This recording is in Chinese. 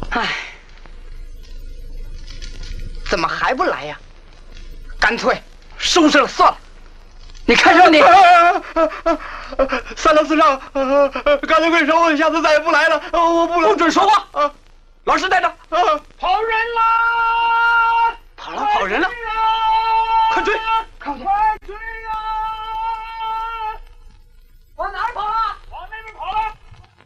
哎，怎么还不来呀？干脆收拾了算了。你看什么你？ 三郎四上，刚才贵手，下次再也不来了。我不来， 不准说话啊！老实待着。 跑人啦！ 跑人了！快追！